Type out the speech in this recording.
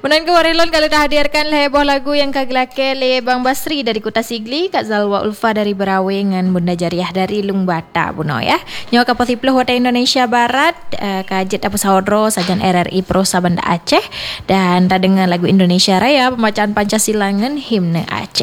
Menan ke Warilon kalau dah hadirkan heboh lagu yang kagelake le Bang Basri dari Kuta Sigli, Kak Zalwa Ulfa dari Berawe dengan Bunda Jariah dari Lungbata Buno ya. Nyawa kapotiploh Wata Indonesia Barat, kajet apa saudro sajan RRI Prosa Banda Aceh dan tak dengan lagu Indonesia Raya pembacaan Pancasila ngan himne Aceh.